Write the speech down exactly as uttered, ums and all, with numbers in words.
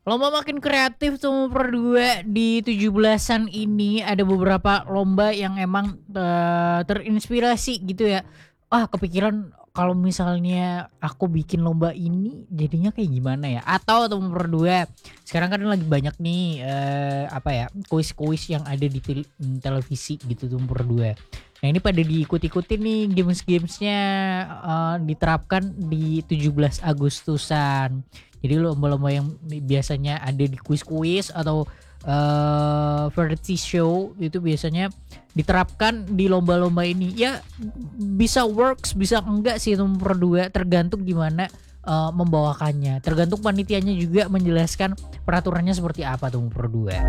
Lomba makin kreatif tuh per dua di tujuh belasan ini ada beberapa lomba yang emang, eee, terinspirasi gitu ya. Ah, kepikiran kalau misalnya aku bikin lomba ini jadinya kayak gimana ya? Atau tuh nomor dua, sekarang kan lagi banyak nih, eee, apa ya, kuis-kuis yang ada di tel mmm, televisi gitu tuh nomor dua. Nah ini pada diikut-ikutin nih games-games-nya, eee, diterapkan di tujuh belas Agustusan. Jadi lomba-lomba yang bi biasanya ada di kuis-kuis atau, eee, variety show itu biasanya diterapkan di lomba-lomba ini. Ya bisa works, bisa enggak sih nomor dua tergantung gimana, eee, membawakannya. Tergantung panitianya juga menjelaskan peraturannya seperti apa tuh nomor dua.